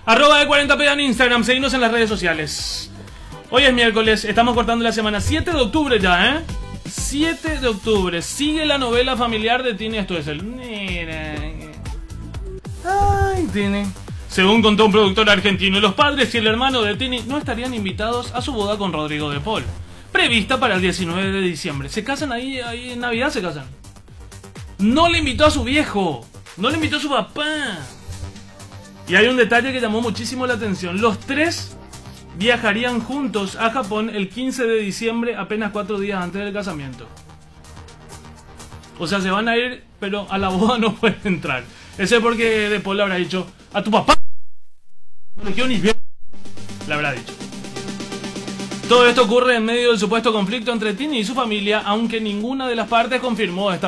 Arroba de 40p en Instagram, seguimos en las redes sociales. Hoy es miércoles, estamos cortando la semana 7 de octubre ya, 7 de octubre, sigue la novela familiar de Tini Stoessel. Ay, Tini. Según contó un productor argentino, los padres y el hermano de Tini no estarían invitados a su boda con Rodrigo de Paul, prevista para el 19 de diciembre. Se casan ahí en Navidad se casan. No le invitó a su viejo, no le invitó a su papá. Y hay un detalle que llamó muchísimo la atención. Los tres viajarían juntos a Japón el 15 de diciembre, apenas 4 días antes del casamiento. O sea, se van a ir, pero a la boda no pueden entrar. Ese es porque De Paul le habrá dicho: a tu papá no le quiero ni ver. Le habrá dicho. Todo esto ocurre en medio del supuesto conflicto entre Tini y su familia, aunque ninguna de las partes confirmó esta